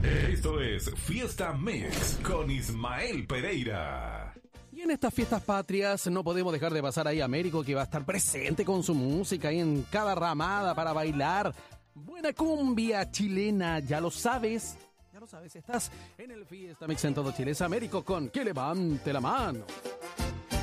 Esto es Fiesta Mix con Ismael Pereira. Y en estas fiestas patrias no podemos dejar de pasar ahí a Américo, que va a estar presente con su música ahí en cada ramada para bailar. Buena cumbia chilena, ya lo sabes, estás en el Fiesta Mix en todo Chile. Es Américo con Que levante la mano.